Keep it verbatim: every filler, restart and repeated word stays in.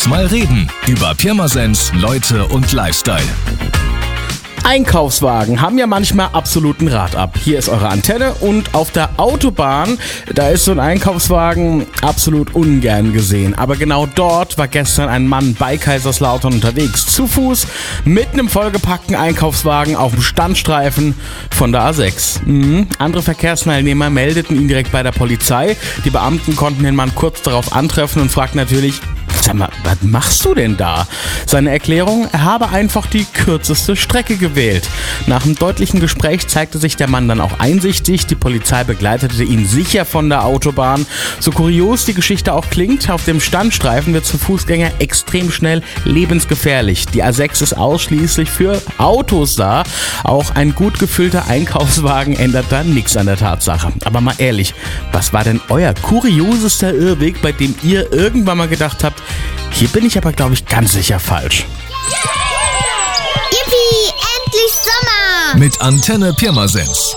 Lass mal reden über Pirmasens, Leute und Lifestyle. Einkaufswagen haben ja manchmal absoluten Rad ab. Hier ist eure Antenne und auf der Autobahn, da ist so ein Einkaufswagen absolut ungern gesehen. Aber genau dort war gestern ein Mann bei Kaiserslautern unterwegs, zu Fuß, mit einem vollgepackten Einkaufswagen auf dem Standstreifen von der A sechs. Mhm. Andere Verkehrsteilnehmer meldeten ihn direkt bei der Polizei. Die Beamten konnten den Mann kurz darauf antreffen und fragten natürlich: Sag mal, was machst du denn da? Seine Erklärung: Er habe einfach die kürzeste Strecke gewählt. Nach einem deutlichen Gespräch zeigte sich der Mann dann auch einsichtig. Die Polizei begleitete ihn sicher von der Autobahn. So kurios die Geschichte auch klingt, auf dem Standstreifen wird für Fußgänger extrem schnell lebensgefährlich. Die A sechs ist ausschließlich für Autos da. Auch ein gut gefüllter Einkaufswagen ändert da nichts an der Tatsache. Aber mal ehrlich, was war denn euer kuriosester Irrweg, bei dem ihr irgendwann mal gedacht habt: Hier bin ich aber, glaube ich, ganz sicher falsch. Yippie, endlich Sommer! Mit Antenne Pirmasens.